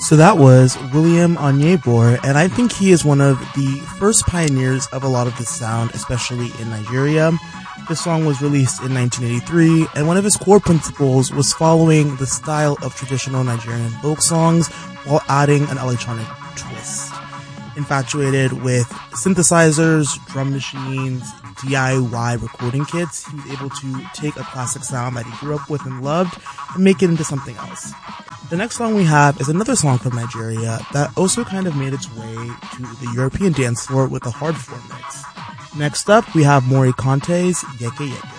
So that was William Onyeabor, and I think he is one of the first pioneers of a lot of this sound, especially in Nigeria. This song was released in 1983, and one of his core principles was following the style of traditional Nigerian folk songs while adding an electronic twist. Infatuated with synthesizers, drum machines, DIY recording kits, he was able to take a classic sound that he grew up with and loved and make it into something else. The next song we have is another song from Nigeria that also kind of made its way to the European dance floor with a hardcore mix. Next up, we have Mori Conte's Yeke Yeke.